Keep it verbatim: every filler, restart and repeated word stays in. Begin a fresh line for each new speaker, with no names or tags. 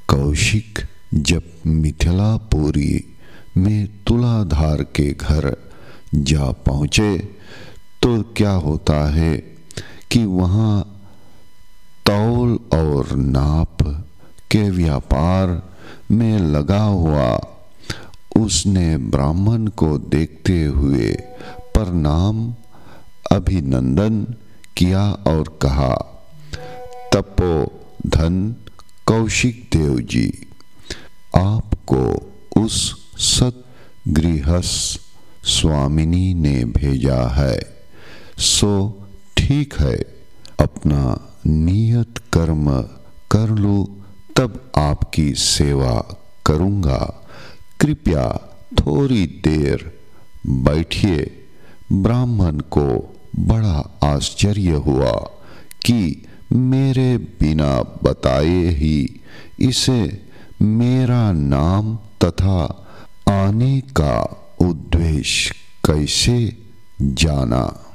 कौशिक जब मिथिलापुरी में तुलाधार के घर जा पहुँचे तो क्या होता है कि वहाँ तौल और नाप के व्यापार में लगा हुआ उसने ब्राह्मण को देखते हुए प्रणाम अभिनंदन किया और कहा, तपोधन कौशिक देव जी, आपको उस सत गृहस्थ स्वामिनी ने भेजा है, सो ठीक है, अपना नियत कर्म कर लो, तब आपकी सेवा करूँगा। कृपया थोड़ी देर बैठिए। ब्राह्मण को बड़ा आश्चर्य हुआ कि मेरे बिना बताए ही इसे मेरा नाम तथा आने का उद्देश्य कैसे जाना।